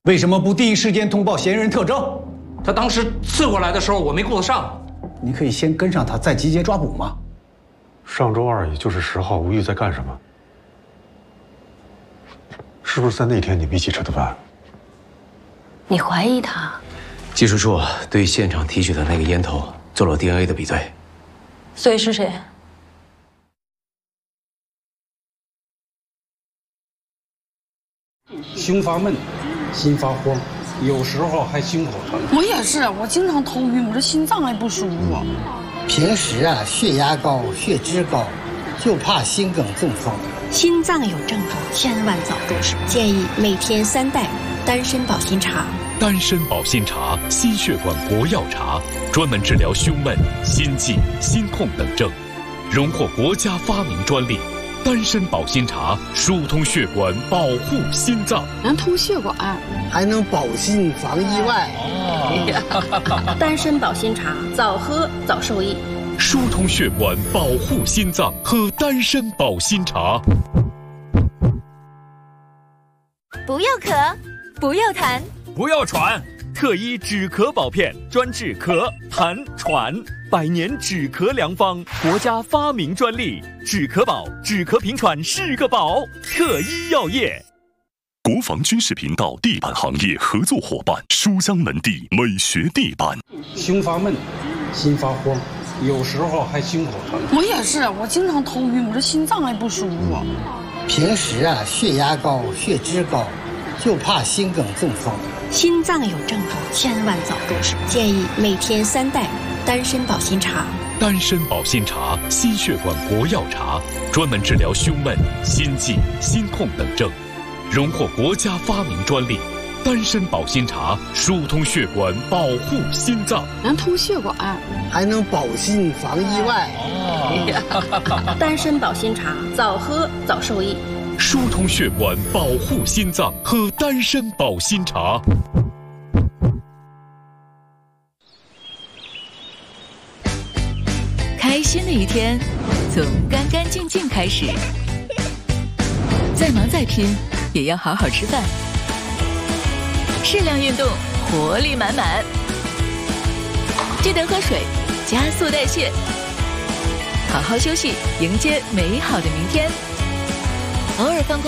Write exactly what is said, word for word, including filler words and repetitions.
为什么不第一时间通报嫌疑人特征？ 他当时刺过来的时候，我没顾得上。 你可以先跟上他，再集结抓捕吗？ 上周二，也就是十号，吴玉在干什么？是不是在那天你们一起吃的饭？ 你怀疑他？ 技术处对现场提取的那个烟头做了 D N A 的比对， 所以是谁？ 胸发闷，心发慌，有时候还心口疼。 我也是，我经常头晕，我这心脏还不舒服。 平时啊，血压高、血脂高，就怕心梗中风。 心脏有症状，千万早重视。建议每天三袋丹参保心茶。 丹参保心茶，心血管活药茶，专门治疗胸闷、心悸、心痛等症，荣获国家发明专利。丹参保心茶疏通血管，保护心脏， 能通血管， 还能保心防意外。 哦、丹参保心茶，早喝早受益。 疏通血管，保护心脏，喝丹参保心茶。 不要咳，不要痰， 不要喘。特医止咳宝片，专治咳、痰、喘，百年止咳良方，国家发明专利。止咳宝，止咳平喘是个宝。特医药业。 国防军事频道地板行业合作伙伴，书香门第美学地板。 胸发闷，心发慌，有时候还心口疼。 我也是，我经常头晕，我这心脏还不舒服。 平时啊，血压高、血脂高，就怕心梗中风。 心脏有症状，千万早重视。建议每天三袋丹参保心茶。 丹参保心茶，心血管活药茶，专门治疗胸闷、心悸、心痛等症，荣获国家发明专利。丹参保心茶疏通血管，保护心脏， 能通血管， 还能保心防意外。 哦、丹参保心茶，早喝早受益。 疏通血管，保护心脏，喝丹参保心茶。 开心的一天，从干干净净开始。再忙再拼，也要好好吃饭。适量运动，活力满满。记得喝水，加速代谢。好好休息，迎接美好的明天。偶尔放过。